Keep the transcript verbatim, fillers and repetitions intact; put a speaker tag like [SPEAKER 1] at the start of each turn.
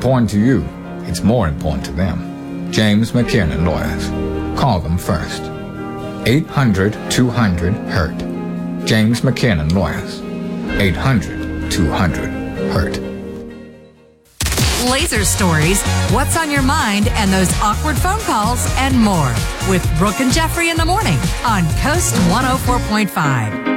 [SPEAKER 1] important to you, it's more important to them. James McKiernan Lawyers. Call them first. eight hundred two hundred hurt. James McKiernan Lawyers. eight hundred two hundred hurt.
[SPEAKER 2] Laser stories, what's on your mind, and those awkward phone calls, and more with Brooke and Jeffrey in the morning on Coast one oh four point five.